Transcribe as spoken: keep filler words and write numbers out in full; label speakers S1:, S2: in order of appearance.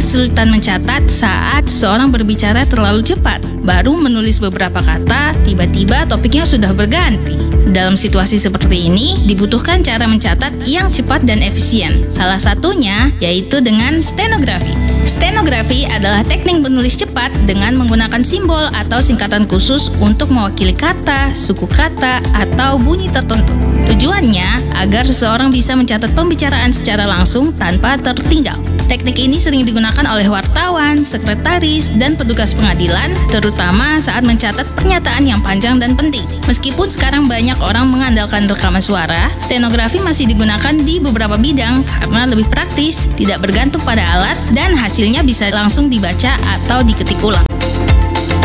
S1: kesulitan mencatat saat seseorang berbicara terlalu cepat. Baru menulis beberapa kata, tiba-tiba topiknya sudah berganti. Dalam situasi seperti ini, dibutuhkan cara mencatat yang cepat dan efisien. Salah satunya yaitu dengan stenografi. Stenografi adalah teknik menulis cepat dengan menggunakan simbol atau singkatan khusus untuk mewakili kata, suku kata, atau bunyi tertentu. Tujuannya agar seseorang bisa mencatat pembicaraan secara langsung tanpa tertinggal. Teknik ini sering digunakan oleh wartawan, sekretaris, dan petugas pengadilan, terutama saat mencatat pernyataan yang panjang dan penting. Meskipun sekarang banyak orang mengandalkan rekaman suara, stenografi masih digunakan di beberapa bidang karena lebih praktis, tidak bergantung pada alat, dan hasilnya bisa langsung dibaca atau diketik ulang.